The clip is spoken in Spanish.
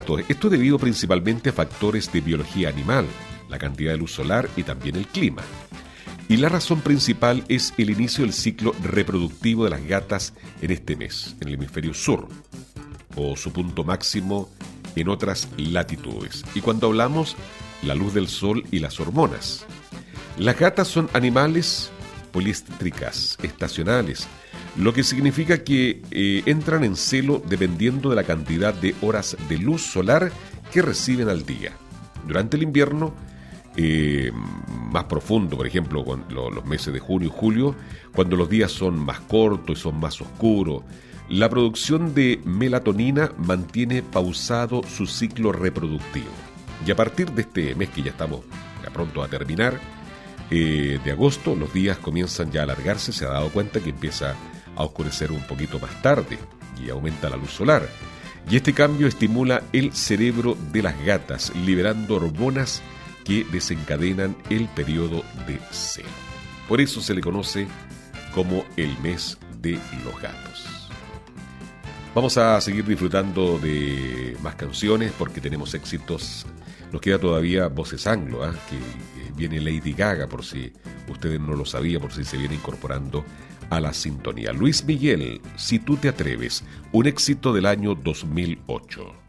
altos. Esto debido principalmente a factores de biología animal, la cantidad de luz solar y también el clima. Y la razón principal es el inicio del ciclo reproductivo de las gatas en este mes, en el hemisferio sur, o su punto máximo en otras latitudes. Y cuando hablamos, la luz del sol y las hormonas. Las gatas son animales poliéstricas, estacionales, lo que significa que entran en celo dependiendo de la cantidad de horas de luz solar que reciben al día. Durante el invierno más profundo, por ejemplo, los meses de junio y julio, cuando los días son más cortos y son más oscuros, la producción de melatonina mantiene pausado su ciclo reproductivo. Y a partir de este mes que ya estamos ya pronto a terminar, de agosto, los días comienzan ya a alargarse. Se ha dado cuenta que empieza a oscurecer un poquito más tarde y aumenta la luz solar. Y este cambio estimula el cerebro de las gatas, liberando hormonas que desencadenan el periodo de celo. Por eso se le conoce como el mes de los gatos. Vamos a seguir disfrutando de más canciones porque tenemos éxitos. Nos queda todavía Voces Anglo, que viene Lady Gaga, por si ustedes no lo sabían, por si se viene incorporando a la sintonía. Luis Miguel, Si tú te atreves, un éxito del año 2008.